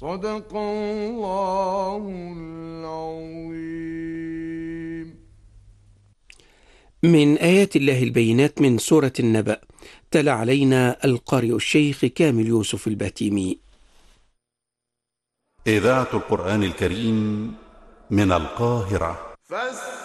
صدق الله العظيم. من آيات الله البينات من سورة النبأ. تلا علينا القارئ الشيخ كامل يوسف الباتيمي. إذاعة القرآن الكريم من القاهرة.